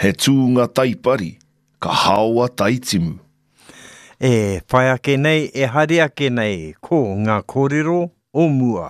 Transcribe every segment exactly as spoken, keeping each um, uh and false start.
He tūnga taipari, ka hawa taitimu. E whai ake nei, e hari ake nei, ko ngā kōrero o mua.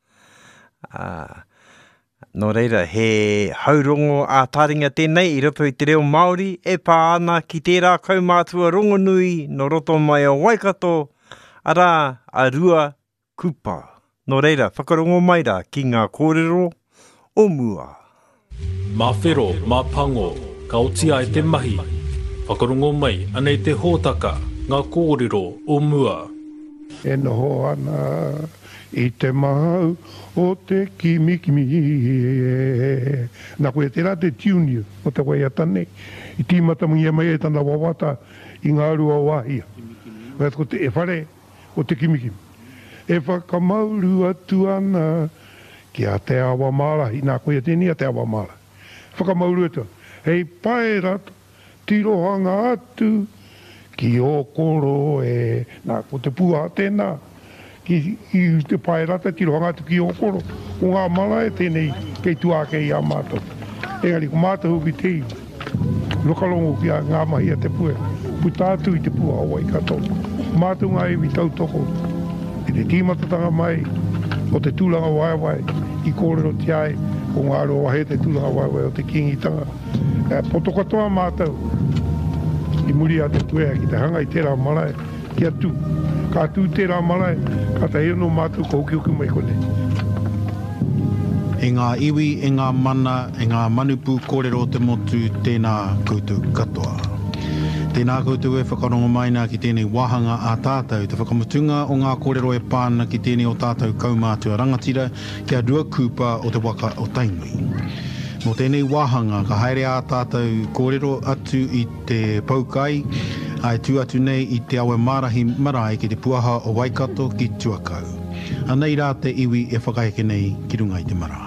Uh, no reira, he haurongo a taringa tēnei, i roto i te reo Māori, e pā ana ki tērā kaumātua rongonui, no roto mai o Waikato, ara a rua kupa. No reira, whakarongo mai rā ki ngā kōrero o mua. Mā whero, mā pango, ka otia e te mahi. Whakarongo mai, anei te hōtaka, ngā kōrero o mua. E noho ana i te mahau o te kimi kimi. Nā koe te rā te tiuni o te koe atane. I tīmata mungia mai e tana wawata i ngā rua wahia. Wai ko te e whare o te kimi kimi. E whakamauru atu ana ki a te awa mārahi. Nā koe tēni a te awa mārahi. Whakamauru atu. Hei pae rato, tirohanga atu, ki o koro e, nā ko te pua tēnā, ki i te pae rata, tirohanga atu ki o koro. O ngā mala e tēnei, kei tua kei a mātou. Engari, ko mātou ki te iwi. Nokalongo ki a ngā mahi a te pua. Putātu i te pua o Waikato. Mātou ngā iwi tautoko. I te tīmatatanga mai, o te tūlanga waiwai, i kōrero te ai, o ngā roa he te tūlanga waiwai o te kingitanga. E, poto katoa mātou, i muri a te tuea ki te hanga i tērā marae, ki atu. Ka tū tērā marae, ka te heo no mātou ko hoki hoki mai kone. E ngā iwi, e ngā mana, e ngā manupu kōrero te motu, tēnā koutou katoa. Tēnā koutou e whakarongo mai nā ki tēnei wahanga a tātou, te whakamutunga o ngā kōrero e pāna ki tēnei o tātou kaumātua rangatira, kia rua kupa o te waka o Tainui. Mō tēnei wahanga, ka haere a tātou kōrero atu i te paukai, ai tū atu nei i te awe marahi marae ki te puaha o Waikato ki Tuakau. Anei rā te iwi e whakaeke nei ki runga i te marae.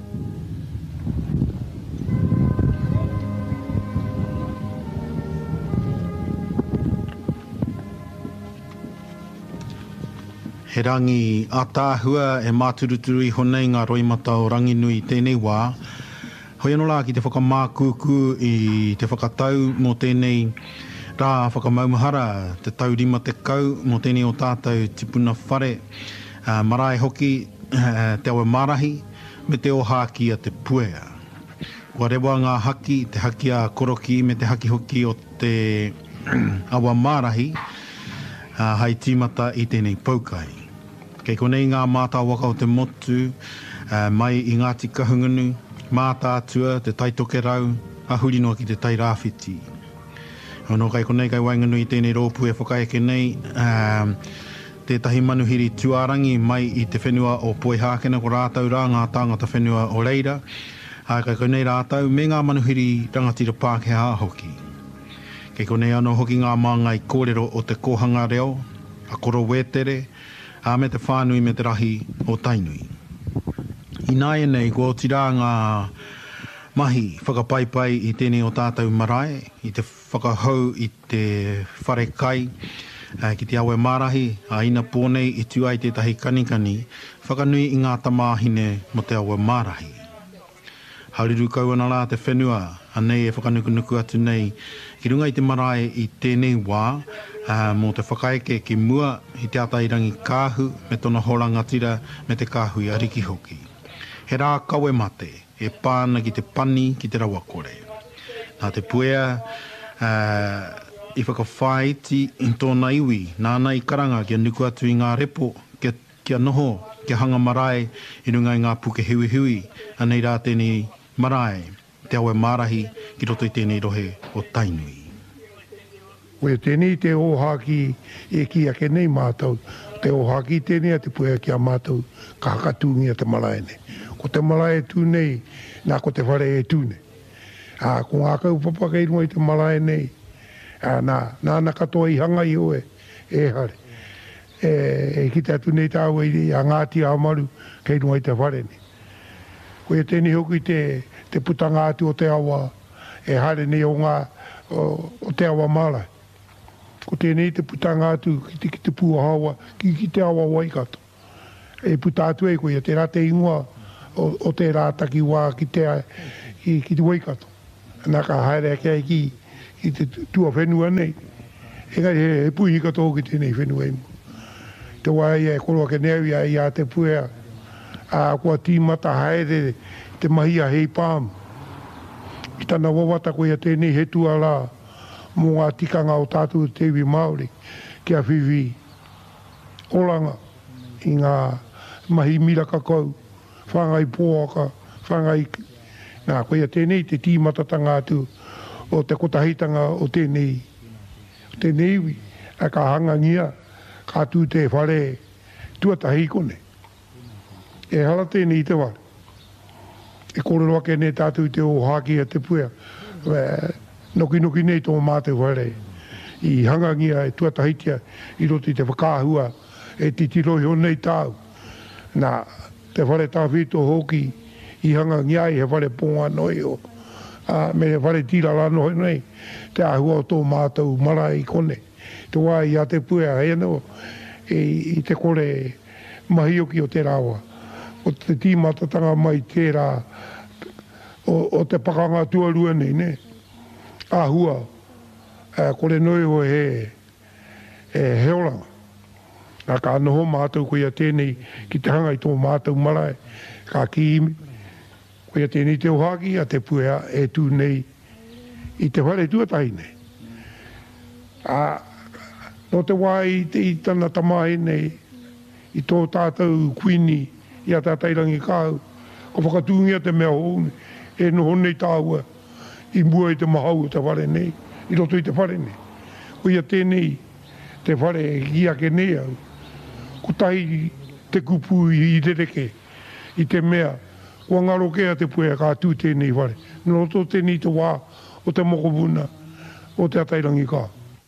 He rangi a tāhua e māturuturu i honei ngā roimata o Ranginui tēnei wā. Hoi anō rā ki te whakamākuku i te whakatau mō tēnei rā whakamaumahara, te taurima te kau mō tēnei o tātou tipuna whare, uh, marae hoki uh, te awe marahi me te o haki a te puea. Kua rewa ngā haki, te haki a koroki me te haki hoki o te awa marahi, uh, hai tīmata i tēnei paukai. Kei konei ngā mātā waka o te motu, uh, mai i Ngāti Kahungunu, mātātua, te taitoke rau, ahuri noa ki te tai rāwhiti. Hono kai konei kai wainganu i tēnei rōpu e whakaeke nei, uh, tētahi manuhiri tuarangi mai i te whenua o Poihākena ko rātau rā, ngā tāngata whenua o Reira. Uh, kai konei rātau, me ngā manuhiri rangatira Pākehā hoki. Kei konei anō hoki ngā māngai kōrero o te kohanga reo, a koro wetere, a me te whānui me te rahi o Tainui. I nāia nei, kua tira ngā mahi whakapaipai i tēnei o tātou marae, i te whakahau i te whare kai, uh, ki te awe marahi, a ina pōnei i tuai tētahi kanikani, whakanui i ngā tamāhine mo te awe marahi. Hauriru kauana rā te whenua, anei e whakanukunuku atu nei, ki runga i te marae i tēnei wā, Uh, mō te whakaeke ki mua i te atairangi kāhu me tona horangatira me te kāhui ariki hoki. He rā kawe mate e pāna ki te pani ki te rawakore. Nā te puea uh, i whakawhaiti i tōna iwi nāna i karanga kia nuku atu i ngā repo kia, kia noho kia hanga marae i runga i ngā puke hui hui anei rā tēnei marae te awe marahi ki roto i tēnei rohe o Tainui. Koe tēnei te ohaki e ki ake nei mātou. Te ohaki tēnei a te puea ki a mātou ka hakatūngi a te marae nei. Ko te marae tū nei, nā ko te whare e tū nei. A, ko ngā kaupapa kei runga i te marae nei, a, nā, nā na katoa i hanga i oe, e hare. E, e ki te atu nei tāua i a Ngāti Amaru kei runga i te whare nei. Koe tēnei hoki te, te putanga atu o te awa, e hare nei o ngā, o, o te awa marae. Ko tēnei te putanga atu ki te, ki te puahawa, ki, ki te awa Waikato. E puta atu e koe, te rā te ingoa o, o te rā taki wā ki te, ki, ki te Waikato. Nā ka haere kia ki, ki te tua whenua nei. Engari he, he pui hika tō ki tēnei whenua imu. Te wai e koroa ke neu ia i a te puea. A kua tīmata haere te mahia hei pāmu. I tana wawata koe a tēnei he tua la mō ngā tikanga o tātou te iwi Māori kia whiwi olanga i ngā mahi mira kakau, whangai pōaka, whangai nā koe a tēnei te tīmatatanga atu o te kotahitanga o tēnei, o tēnei iwi, a ka hanga ngia, ka tū te whare tuatahi kone. E hala tēnei te wale. E kōrero ake ne tātou te o haki a te puea. Noki noki nei tō mātou wale. I hanga ngia e tuatahitia i roti te whakāhua e titirohi o nei tāu. Nā, te whare tāwhito hoki i hanga ngia i he whare pōnga noi o. Uh, me he whare tīrala noi nei. Te ahua o tō mātou mara i kone. Te wā i a te puea hei anō. E, I te kore mahioki o te rawa. O te tīmatatanga mai tērā o, o te pakanga tuarua nei, ne? Ahua, uh, kore noi o he, he heolanga. Nā ka anoho mātou koe a tēnei ki te hanga i tō mātou marae, ka ki imi. Koe a tēnei te ohaki a te puea e tū nei i te whare tuatahi nei. A, no te wai i te i tana tamahi nei i tō tātou kuini i a tātairangi kāu. Ko whakatūngia te mea houni e noho nei tāua i mua i te mahau o te whare nei, i roto i te whare nei. Koe a tēnei te whare i ake nei au. Ko tahi te kupu i rereke, i te mea, kua ngaro kea te puea kā tū tēnei whare. Nō tō tēnei te wā o te mokopuna o te atairangi kā.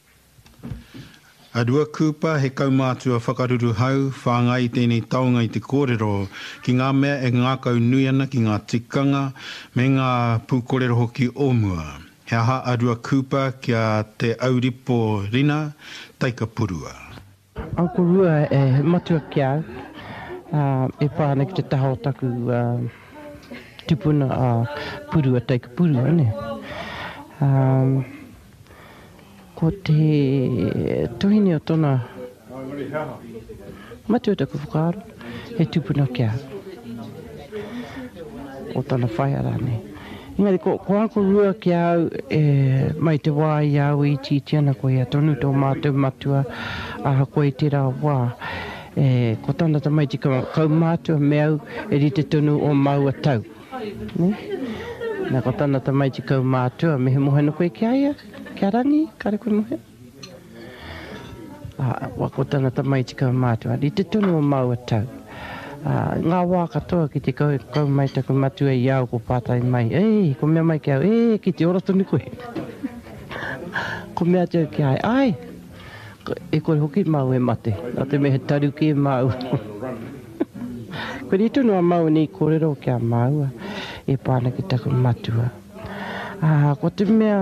Arua kupa he kaumātua whakaruru hau, whāngai tēnei taonga i te kōrero, ki ngā mea e ngā kau nui ana ki ngā tikanga, me ngā pūkōrero hoki o mua. He aha arua kupa kia te auripo rina, taika purua. Anko rua e matua ki au, uh, e pāna ki te taha o taku uh, tupuna a uh, purua, taika purua, ne? Um, ko te tohine o tona matua taku whakaaro, he tupuna ki au. O tona whaiara, ne? Engari, ko, ko anko rua ki au e, mai te wā i au i titiana koe a tonu tō mātou matua a koe te rā wā. E, ko tana ta mai te kau mātua me au e ri te tonu o mau a tau. Ne? Nā ko tana ta mai te kau mātua me he mohena koe ki aia, ki a rangi, kare koe mohe. A, wa ko tana ta mai te kau mātua, ri te tonu o mau a tau. Uh, ngā wā katoa ki te kau, kau mai taku matua i au ko pātai mai. Ei, ko mea mai ki au, ei, ki te ora tonu koe. Ko mea tau ki ai, ai, e koe hoki mau e mate, nā te mehe taru ki e mau. Koe rito noa mau ni kōrero ki a maua, e pāna ki taku matua. Uh, ko te mea...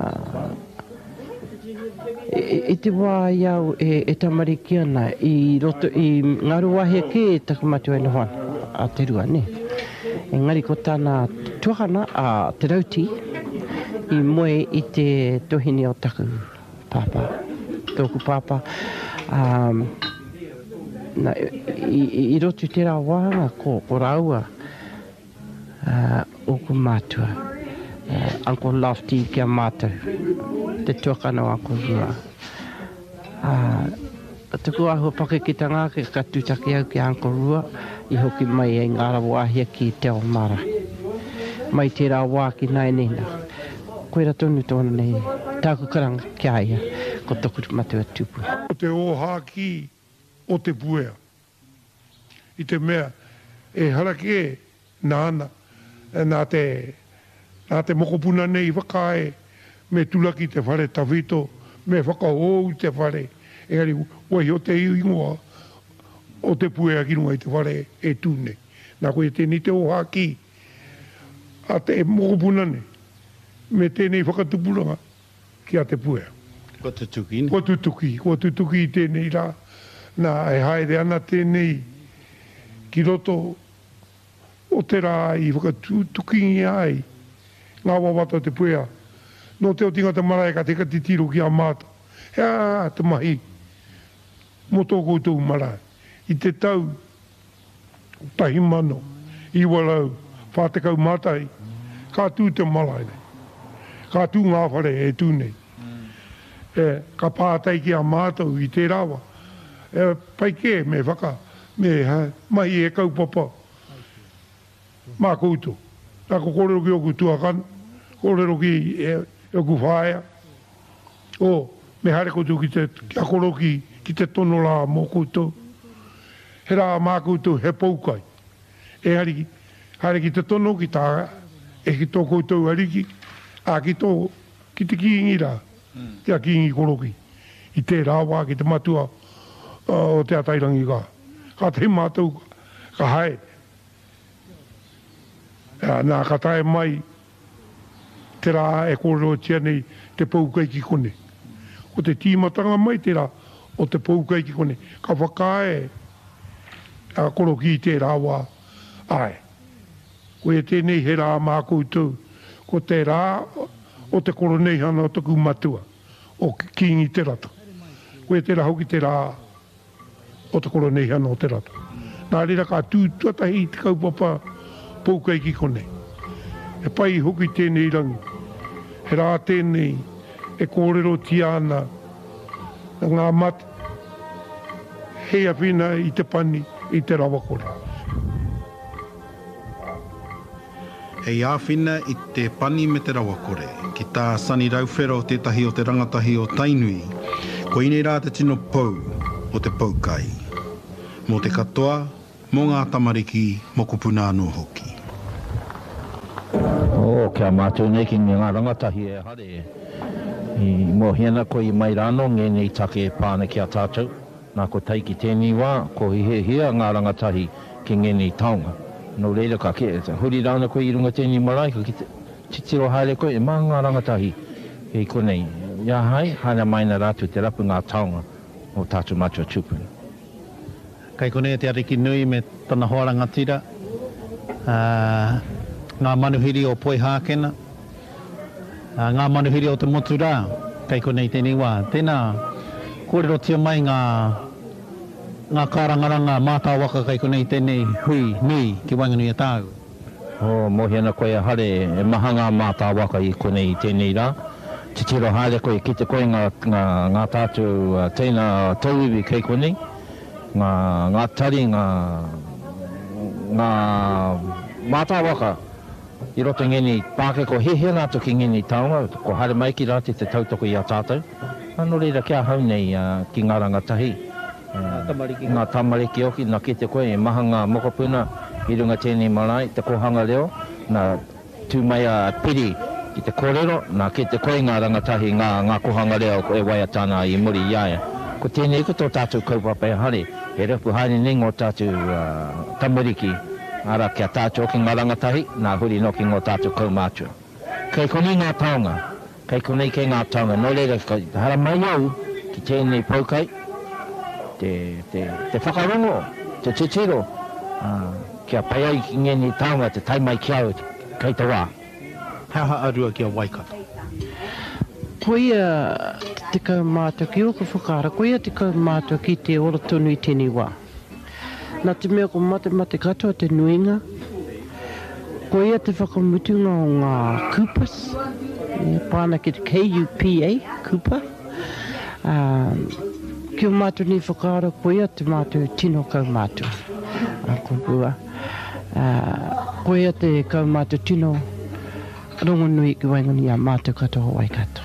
E, e te wā i au e, e tamari ki ana i roto i ngaru wahia ke e taku matua e nohoana a te rua, ne? Engari ko tāna tuhana a te rauti i moe i te tohini o taku pāpā, tōku pāpā. Um, na, i, i roto te rā wāanga ko, ko raua uh, o ku matua. Uh, Uncle Lofty kia mātou, te tuakana o Uncle Rua. Uh, tuku ahua pake ki ta ngāke ka tūtaki au ki Uncle Rua, i hoki mai e ngāra wāhia ki te o mara. Mai te rā wā ki nai nena. Koe ra tonu tōna nei, tāku karanga ki aia, ko toku matua tupu. O te ohaki o te puea. I te mea, e harake nāna, nā te... Nā te mokopuna nei whakae, me tulaki te whare tawhito, me whakahou te whare. Engari, wai o te ingoa, o te puea ki runga i te whare e tūne. Nā koe tēnei te ohaki, a te mokopuna nei, me tēnei whakatupuranga ki a te puea. Ko te tuki, ne? Ko te tuki, ko te tuki tēnei rā. Nā e haere ana tēnei ki roto o te rā i whakatukingi ai. ngā wawata te puea. No te o tinga te marae ka te ka titiru ki a māta. Hea te mahi. Mo tō koutou marae. I te tau tahi mano. I walau whātekau mātai. Ka tū te malai nei. Ka tū ngā whare e tū nei. E, ka pātai ki a mātou i te rawa. E, pai ke me whaka. Me ha, mai e kaupapa. Mā koutou. Nako kōrero ki oku tuakana. Kōrero ki e, oku whaia. O, me hare koutou ki te, kia koro ki, ki te tono la mō koutou. He rā mā koutou he poukai. E hari, hare ki te tono ki tā, e ki tō koutou hariki. A ki tō, ki te kiingi rā. Kia kiingi koro ki. I te rāwā ki te matua uh, o te atairangi ka. Ka te mātou ka hae. Uh, nā ka tae mai te rā e kōrero tia nei te poukai ki kone. Ko te tīmatanga mai te rā o te poukai ki kone. Ka whakae a koro ki te rāwā ai. Ko e tēnei he rā mā koutou. Ko te rā o te koro nei hana o taku matua. O kiingi te rata. Ko e te rā hoki te rā o te koro nei hana o te rata. Nā rira ka tū tuatahi te kaupapa poukai ki kone. E pai hoki tēnei rangi. He rā tēnei e kōrero tiana ngā mate. Hei awhina i te pani i te rawa kore. Hei āwhina i te pani me te rawa kore. Ki tā sani rauwhero tētahi o te rangatahi o Tainui. Ko inei rā te tino pou o te poukai. Mō te katoa, mō ngā tamariki, mō kupuna anō hoki. O, kia mātou nei ki ngā rangatahi e hare. I mō hiena ko i mai rāno, ngē nei take e pāna ki a tātou. Nā ko tai ki tēnei wā, ko hi he hea ngā rangatahi ki ngē nei taonga. Nō reira ka ke, huri rāna ko i runga tēnei marae, ka ki te titiro haere ko e mā ngā rangatahi hei konei. Ia hai, hana mai na rātu te rapu ngā taonga o tātou matua tupuna. Kai konei te ariki nui me tana hoaranga tira. Uh, ngā manuhiri o Poi Hākena. Uh, ngā manuhiri o te motu rā. Kai konei tēnei wā. Tēnā, kōrero tia mai ngā, ngā kārangaranga mātā waka kai konei tēnei hui, nui, ki Wainganui a tāu. O, mohiana koe a hare, e maha ngā mātā waka i konei tēnei rā. Te tiro haere koe, ki te koe ngā, ngā, ngā tātou uh, tēnā tauiwi kei konei. Ngā, ngā tari, ngā, ngā mātā waka. I roto ngeni pāke ko he he rātou ki ngeni taonga, ko hare mai ki rāti te tautoko i a tātou. Ano reira kia hau nei uh, ki ngā rangatahi. Uh, ngā tamariki oki, nā ki te koe, e maha ngā mokopuna i runga tēnei marae, te kohanga leo, nā tū mai a piri ki te kōrero, nā ki te koe ngā rangatahi, ngā, ngā kohanga leo e waia tāna i muri iaia. Ko tēnei ko tō tātou kaupapa e hare, e repu haere nei ngō tātou uh, tamariki, ara kia tātou ki ngā rangatahi, nā huri no ki ngō tātou kaumātua. Kei konei ngā taonga, kei konei kei ngā taonga, no reira ka hara mai au ki tēnei poukai, te, te, te whakarongo, te titiro, uh, kia pai ai ki ngeni taonga, te taimai ki au, kei te wā. Haha arua kia Waikato. Koia te kaumātua ki oku whakaara, koia te kaumātua ki te ora tonu i tēnei wā. Nā te mea ko mate mate katoa te nuinga. Koia te whakamutunga o ngā kupas, e pāna ki te K U P A, kupa. Um, ki o mātua ni whakaara, koia te mātua tino kaumātua. Kōpua. Uh, koia te kaumātua tino rongonui ki Wainganui a mātua katoa o Waikato.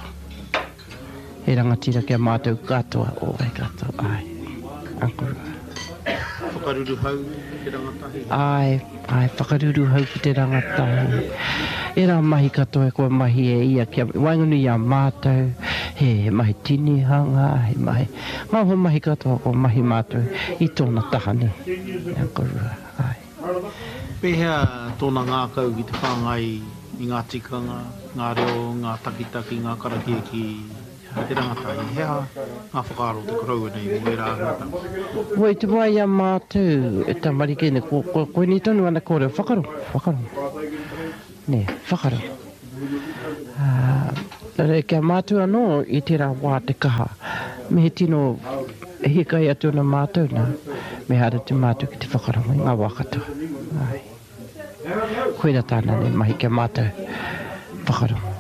He rangatira kia mātou katoa o Waikato, ai. Ankura. Whakaruru hau ki te rangatahi? Ai, ai, whakaruru hau ki te rangatahi. E rā mahi katoa e kua mahi e ia kia Wainganui a mātou, he mahi tini hanga, he mahi. Ngā hoa mahi katoa kua mahi mātou i tōna tahani. Ankura, ai. Pehea tōna ngākau ki te whāngai i ngā tikanga, ngā reo, ngā takitaki, ngā karakieki, te rangatahi, hea ngā whakaaro te korau nei mo e rā hata. Wai te wai a mātou e tamariki ne, ko, ko, koe ni tonu ana kōreo, whakaro, whakaro. Ne, whakaro. Re kia mātua anō i te rā wā te kaha. Me he tino e hikai atu na mātua nā. Me hara te mātua ki te whakarongo i ngā wā katoa. Ai. Koe ra tāna ne mahi kia mātua whakarongo.